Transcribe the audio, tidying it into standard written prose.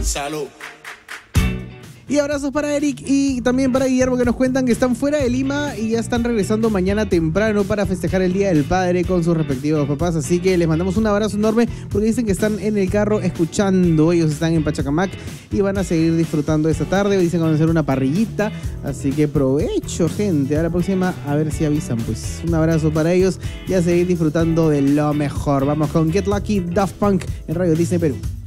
Salud. Y abrazos para Eric y también para Guillermo, que nos cuentan que están fuera de Lima y ya están regresando mañana temprano para festejar el Día del Padre con sus respectivos papás. Así que les mandamos un abrazo enorme porque dicen que están en el carro escuchando. Ellos están en Pachacamac y van a seguir disfrutando esta tarde. Dicen que van a hacer una parrillita. Así que provecho, gente. A la próxima, a ver si avisan. Pues un abrazo para ellos y a seguir disfrutando de lo mejor. Vamos con Get Lucky, Daft Punk en Radio Disney Perú.